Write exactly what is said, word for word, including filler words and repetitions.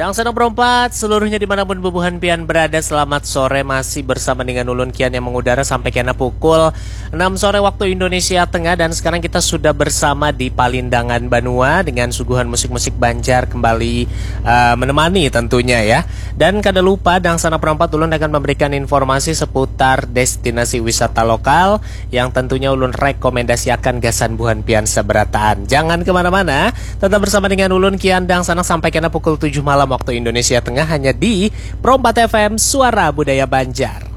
Dang Sana Perempat, seluruhnya dimanapun bubuhan pian berada, selamat sore. Masih bersama dengan Ulun Kian yang mengudara sampai kena pukul enam sore waktu Indonesia Tengah. Dan sekarang kita sudah bersama di Palindangan Banua dengan suguhan musik-musik Banjar kembali uh, menemani tentunya ya. Dan kada lupa Dang Sana Perempat, Ulun akan memberikan informasi seputar destinasi wisata lokal yang tentunya Ulun rekomendasikan gasan buhan pian seberataan. Jangan kemana-mana, tetap bersama dengan Ulun Kian Dang Sana sampai kena pukul tujuh malam waktu Indonesia Tengah, hanya di Perempat F M, Suara Budaya Banjar.